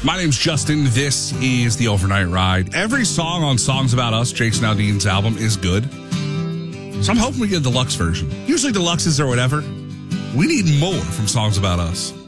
My name's Justin. This is the Overnight Ride. Every song on Songs About Us, Jason Aldean's album, is good. So I'm hoping we get a deluxe version. Usually deluxes or whatever. We need more from Songs About Us.